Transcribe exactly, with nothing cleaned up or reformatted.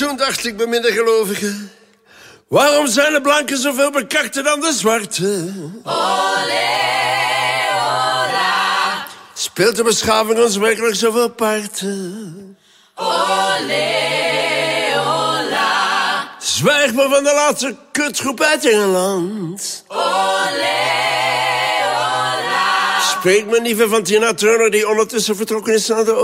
Toen dacht ik bij minder gelovigen, waarom zijn de blanken zoveel bekakter dan de zwarte? Olé, ola. Speelt de beschaving ons werkelijk zoveel parten? Olé, ola. Zwijg maar van de laatste kutgroep uit Engeland. Olé, ola. Spreek me niet van Tina Turner die ondertussen vertrokken is naar de